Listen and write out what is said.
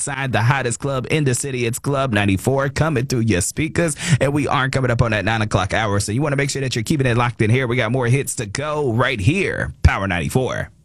inside the hottest club in the city. It's Club 94 coming through your speakers, and we are coming up on that 9 o'clock hour. So you want to make sure that you're keeping it locked in here. We got more hits to go right here. Power 94.